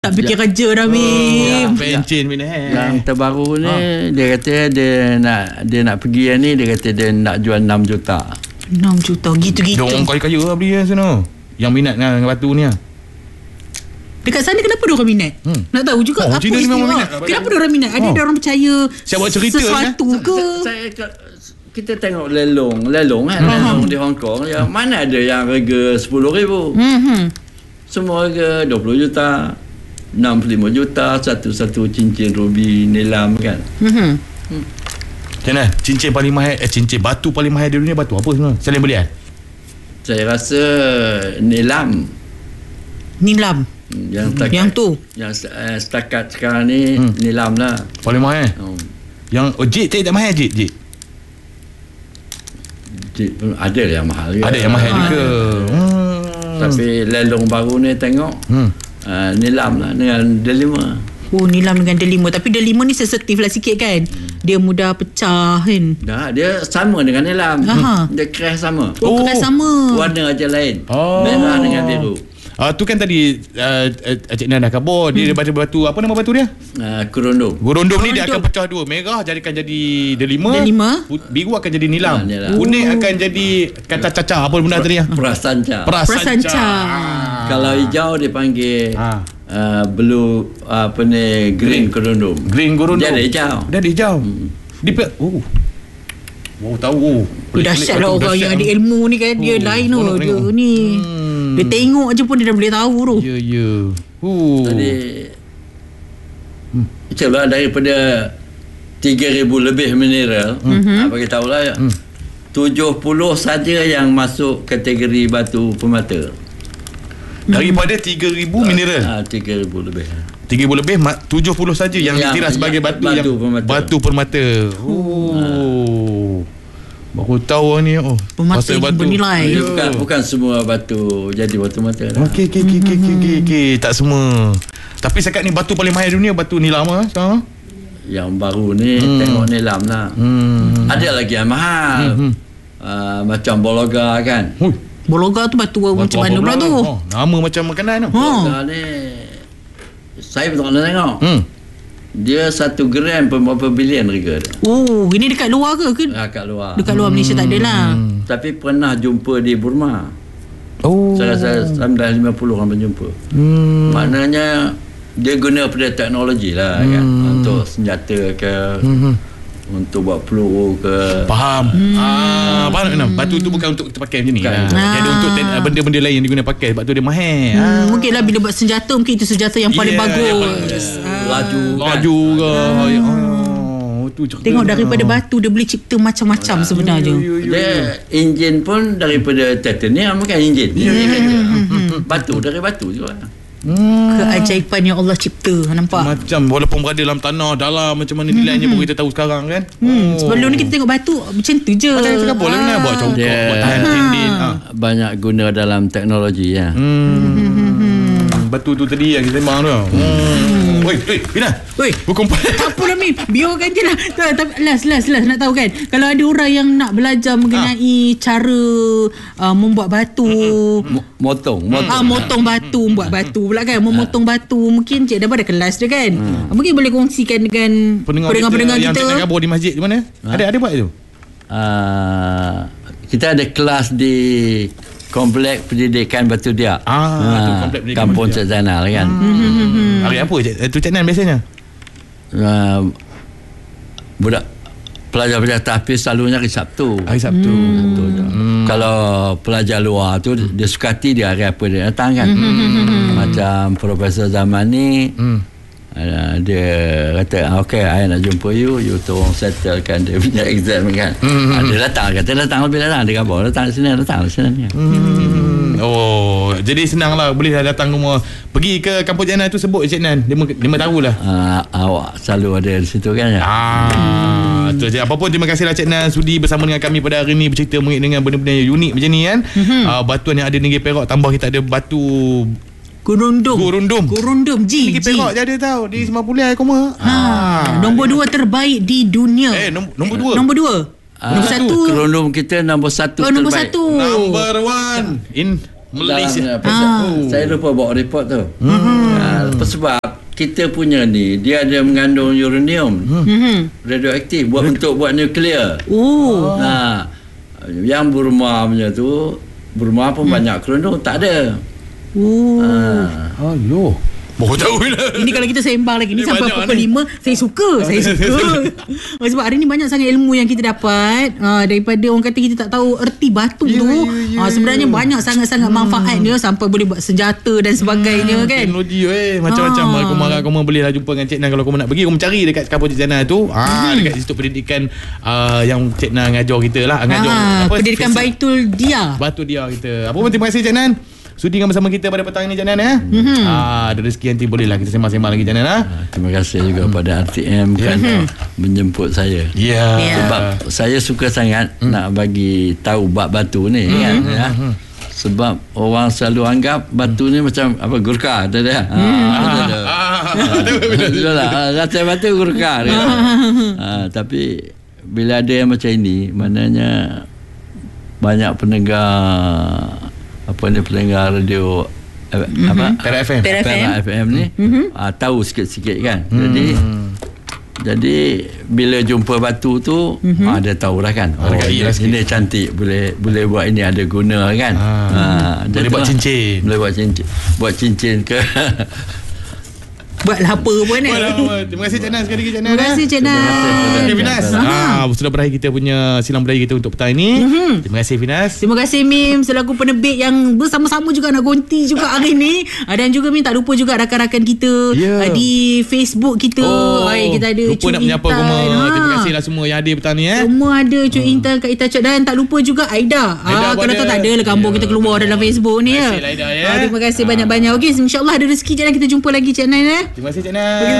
Tak fikir kerja dah, Mim. Pencin punya. Yang terbaru ni dia kata dia nak pergi ni, dia kata dia nak jual 6 juta. 6 juta gitu-gitu. Dia orang kaya-kaya lah beli sana. Yang minat dengan batu ni. Dekat sana kenapa dia orang minat? Nak tahu juga apa Cina istimewa. memang minat. Kenapa dia orang minat? Ada orang percaya Siap buat cerita sesuatu ke? Kita tengok lelong kan, lelong di Hong Kong, yang mana ada yang harga 10,000. Semua harga 20 juta, 65 juta, satu cincin rubi nilam kan. Macam mana? Cincin paling mahal, cincin batu paling mahal di dunia batu apa sebenarnya? Selain belian? Saya rasa nilam. Yang setakat sekarang ni nilam lah. Paling mahal. Yang jit tak mahal jit. Ada yang mahal juga. Ada yang mahal juga. Tapi lelong baru ni tengok nilam lah dengan delima. Oh, nilam dengan delima. Tapi delima ni sensitif lah sikit kan. Dia mudah pecah kan. Dia sama dengan nilam. Dia crash sama. Crash sama. Warna aja lain. Merah dengan biru. Tu kan tadi Cik Nan dah khabar dia daripada batu, apa nama batu dia? Gurundum ni dia akan pecah dua. Merah jadikan jadi delima. Biru akan jadi nilam. Kuning akan jadi kata caca apa benda tadi? Prasanca. Kalau hijau dipanggil blue green gurundum. Dia ada hijau. Wow, tahu. Dahsyat lah orang yang ada ilmu ni kan. Dia lain tu. Dia ni. Dia tengok je pun dia dah boleh tahu tu. Ya. Tadi itulah daripada 3,000 lebih mineral. Bagi tahulah 70 saja yang masuk kategori batu permata. Daripada 3,000 mineral. 3,000 lebih. 3,000 lebih 70 saja yang dikira sebagai batu permata. Baru tahu ni permata yang bernilai. Bukan semua batu jadi batu mata. Okey, tak semua. Tapi sekarang ni batu paling mahal dunia batu nilam sekarang. Yang baru ni tengok nilam lah. Ada lagi yang mahal. Macam bologa kan. Bologa tu batu macam mana pula tu? Nama macam makanan tu. Bologa ni saya pernah tengok. Dia 1 gram pun berapa bilion harga dia. Ini dekat luar ke? Dekat luar. Dekat luar Malaysia tak ada lah. Tapi pernah jumpa di Burma. Saya rasa 1950 orang berjumpa. Maknanya dia guna pada teknologi lah kan. Untuk senjata ke, untuk buat peluru ke. Faham. Batu tu bukan untuk kita pakai macam ni. Ada untuk benda-benda lain yang diguna pakai. Sebab tu dia mahal. Mungkin lah bila buat senjata, mungkin itu senjata yang paling bagus. Laju ke. Tengok daripada batu dia boleh cipta macam-macam sebenarnya. Dia enjin pun daripada titanium kan enjin. Batu dari batu juga. Keajaiban yang Allah cipta. Nampak? Macam walaupun berada dalam tanah dalam macam mana nilainya baru kita tahu sekarang kan. Sebelum ni kita tengok batu macam tu je. Macam cakap boleh nak buat congkok, buat tahan dinding. Banyak guna dalam teknologi ya. Batu tu tadi yang kita sembang tu. Pina. Hukum tak apalah Mim. Biarkan je lah. Tapi last nak tahu kan. Kalau ada orang yang nak belajar mengenai cara membuat batu. Motong batu. Buat batu pula kan. Memotong batu. Mungkin Cik dah ada kelas dia kan. Mungkin boleh kongsikan dengan pendengar kita. Yang Cik Gabor di masjid di mana? Ada buat tu? Kita ada kelas di Komplek Pendidikan Batu Diak. Kampung Cik Zainal kan. Hari apa tu Cik Nan biasanya? Budak pelajar-pelajar tahfiz selalunya hari Sabtu. Kalau pelajar luar tu dia sukati dia hari apa dia datang kan. Macam Profesor Zamani dia kata okey saya nak jumpa you tolong settlekan dia punya exam kan. Dia datang lebih datang dia khabar datang sini ni. Jadi senang lah boleh datang rumah. Pergi ke Kampung Cik Nan tu sebut Cik Nan dia tahulah. Awak selalu ada di situ kan ya. Tu je. Apa pun terima kasihlah Cik Nan sudi bersama dengan kami pada hari ni bercerita mengenai dengan benda-benda yang unik macam ni kan. Batuan yang ada di Negeri Perak tambah kita ada batu Gurundum Negeri Perak je ada tau di 90 koma. Nombor 2 terbaik di dunia. Nombor 2. Nombor 2. Nombor 1. Gurundum kita nombor 1 terbaik. Nombor 1. Number 1 in Malaysia. Saya lupa bawa report tu. Sebab kita punya ni dia ada mengandung uranium radioaktif untuk buat nuklear. Yang Burma punya tu, Burma pun banyak kerundung tak ada. Aduh. Baru tahu lah. Ini kalau kita sembang lagi ni sampai pukul 5, saya suka. Sebab hari ni banyak sangat ilmu yang kita dapat daripada orang kata kita tak tahu erti batu tu. Sebenarnya banyak sangat-sangat manfaat dia, sampai boleh buat senjata dan sebagainya kan. Teknologi macam-macam. Kau boleh lah jumpa dengan Cik Nan kalau kau nak pergi. Kau cari dekat kampung Cik Nan tu. Dekat Institut Pendidikan yang Cik Nan ngajar kita lah. Pendidikan Baitul Dia. Batu Dia kita. Apa pun terima kasih Cik Nan sudi dengan bersama kita pada petang ini Cik Nan ya. Ada rezeki nanti bolehlah kita sembang-sembang lagi Cik Nan. Terima kasih juga pada RTM kerana menjemput saya. Sebab saya suka sangat nak bagi tahu bab batu ni kan. Sebab orang selalu anggap batu ni macam apa, Gurkha ada dah. Rasa batu Gurkha. Tapi bila ada yang macam ini, maknanya banyak pendengar pendengar radio Perak FM ni tahu sikit-sikit kan. Jadi bila jumpa batu tu dia tahu lah kan. Ini cantik, boleh buat ini, ada guna kan. Boleh buat cincin. Buat cincin ke buatlah apa pun Terima kasih Cik Nan sekali lagi Cik Nan. Terima kasih Cik Nan. Okay Finas, sudah berakhir kita punya silang budaya kita untuk petang ini. Terima kasih Finas. Terima kasih Mim selaku penerbit yang bersama-sama juga nak gonti juga hari ni. Dan juga Mim tak lupa juga rakan-rakan kita di Facebook kita. Kita ada lupa nak menyapa semua. Terima kasih lah semua yang ada petang ni semua ada Cik Intan, Kak Ita Cik, dan tak lupa juga Aida. Kalau tahu tak ada lah gambar kita keluar dalam Facebook ni. Terima kasih Aida terima kasih banyak-banyak. Okey, insya-Allah ada rezeki, jangan kita jumpa lagi Cik Nan. Terima kasih Cik Nan.